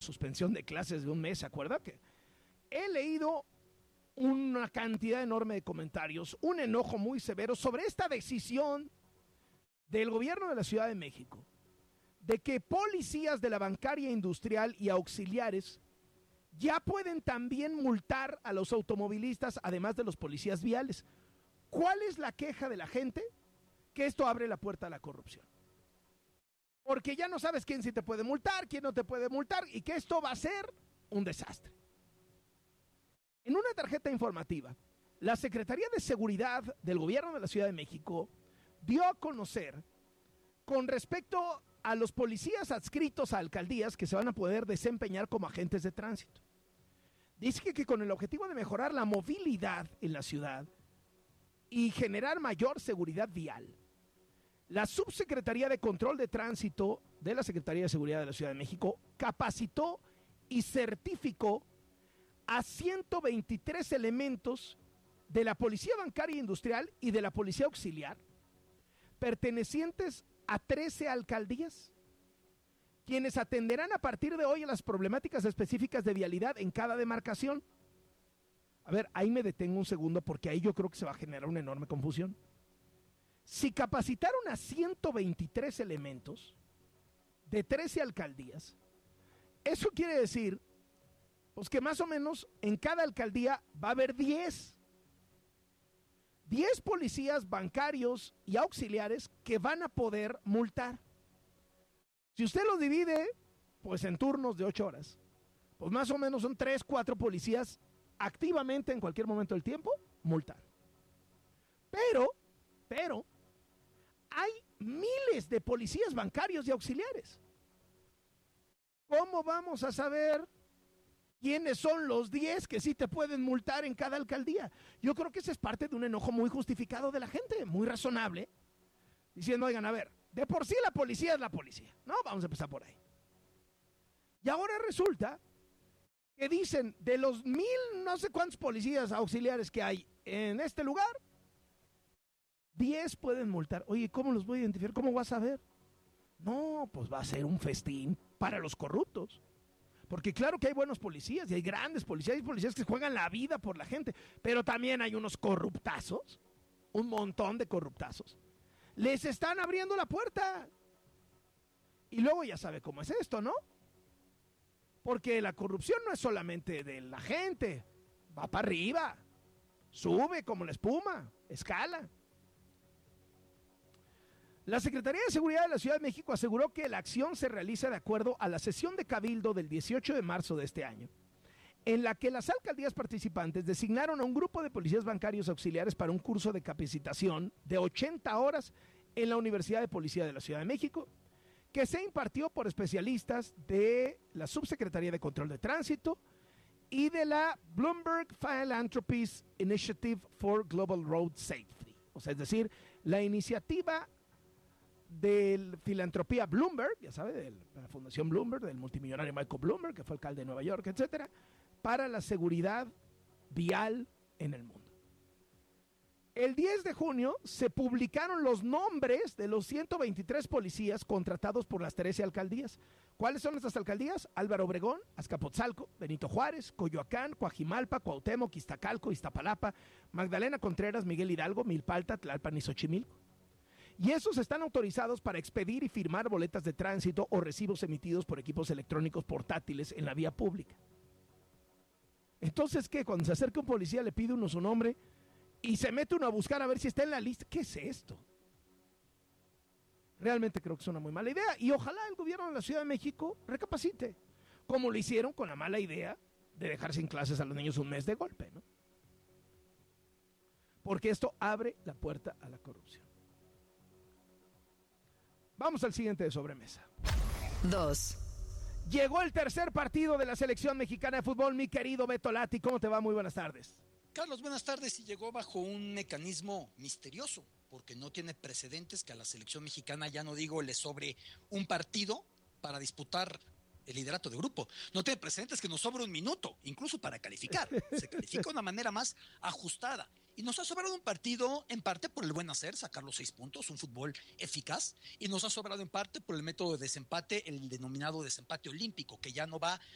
suspensión de clases de un mes, ¿se acuerda? Que he leído una cantidad enorme de comentarios, un enojo muy severo sobre esta decisión del gobierno de la Ciudad de México de que policías de la bancaria industrial y auxiliares ya pueden también multar a los automovilistas, además de los policías viales. ¿Cuál es la queja de la gente? Que esto abre la puerta a la corrupción. Porque ya no sabes quién sí te puede multar, quién no te puede multar, y que esto va a ser un desastre. En una tarjeta informativa, la Secretaría de Seguridad del Gobierno de la Ciudad de México dio a conocer con respecto a los policías adscritos a alcaldías que se van a poder desempeñar como agentes de tránsito. Dice que con el objetivo de mejorar la movilidad en la ciudad y generar mayor seguridad vial, la Subsecretaría de Control de Tránsito de la Secretaría de Seguridad de la Ciudad de México capacitó y certificó a 123 elementos de la Policía Bancaria Industrial y de la Policía Auxiliar, pertenecientes a 13 alcaldías, quienes atenderán a partir de hoy a las problemáticas específicas de vialidad en cada demarcación. A ver, ahí me detengo un segundo porque ahí yo creo que se va a generar una enorme confusión. Si capacitaron a 123 elementos de 13 alcaldías, eso quiere decir pues que más o menos en cada alcaldía va a haber 10 policías bancarios y auxiliares que van a poder multar. Si usted los divide, pues en turnos de 8 horas, pues más o menos son 3, 4 policías activamente en cualquier momento del tiempo multar. Pero, hay miles de policías bancarios y auxiliares. ¿Cómo vamos a saber quiénes son los 10 que sí te pueden multar en cada alcaldía? Yo creo que ese es parte de un enojo muy justificado de la gente, muy razonable, diciendo, oigan, a ver, de por sí la policía es la policía, ¿no? Vamos a empezar por ahí. Y ahora resulta que dicen, de los 1,000 no sé cuántos policías auxiliares que hay en este lugar, 10 pueden multar. Oye, ¿cómo los voy a identificar? ¿Cómo vas a ver? No, pues va a ser un festín para los corruptos. Porque claro que hay buenos policías y hay grandes policías, hay policías que juegan la vida por la gente, pero también hay unos corruptazos, un montón de corruptazos. Les están abriendo la puerta. Y luego ya sabe cómo es esto, ¿no? Porque la corrupción no es solamente de la gente, va para arriba, sube como la espuma, escala. La Secretaría de Seguridad de la Ciudad de México aseguró que la acción se realiza de acuerdo a la sesión de Cabildo del 18 de marzo de este año, en la que las alcaldías participantes designaron a un grupo de policías bancarios auxiliares para un curso de capacitación de 80 horas en la Universidad de Policía de la Ciudad de México, que se impartió por especialistas de la Subsecretaría de Control de Tránsito y de la Bloomberg Philanthropies Initiative for Global Road Safety. O sea, es decir, la iniciativa de filantropía Bloomberg, ya sabe, de la Fundación Bloomberg, del multimillonario Michael Bloomberg, que fue alcalde de Nueva York, etcétera, para la seguridad vial en el mundo. El 10 de junio se publicaron los nombres de los 123 policías contratados por las 13 alcaldías. ¿Cuáles son estas alcaldías? Álvaro Obregón, Azcapotzalco, Benito Juárez, Coyoacán, Coajimalpa, Cuauhtémoc, Iztacalco, Iztapalapa, Magdalena Contreras, Miguel Hidalgo, Milpalta, Tlalpan y Xochimilco. Y esos están autorizados para expedir y firmar boletas de tránsito o recibos emitidos por equipos electrónicos portátiles en la vía pública. Entonces, ¿qué? Cuando se acerca un policía le pide uno su nombre y se mete uno a buscar a ver si está en la lista. ¿Qué es esto? Realmente creo que es una muy mala idea y ojalá el gobierno de la Ciudad de México recapacite, como lo hicieron con la mala idea de dejar sin clases a los niños un mes de golpe, ¿no? Porque esto abre la puerta a la corrupción. Vamos al siguiente de sobremesa. 2. Llegó el tercer partido de la selección mexicana de fútbol, mi querido Beto Lati. ¿Cómo te va? Muy buenas tardes. Carlos, buenas tardes. Y llegó bajo un mecanismo misterioso, porque no tiene precedentes que a la selección mexicana, ya no digo, le sobre un partido para disputar el liderato de grupo. No tiene precedentes que nos sobre un minuto, incluso para calificar. Se califica de una manera más ajustada. Y nos ha sobrado un partido en parte por el buen hacer, sacar los 6 puntos, un fútbol eficaz, y nos ha sobrado en parte por el método de desempate, el denominado desempate olímpico, que ya no va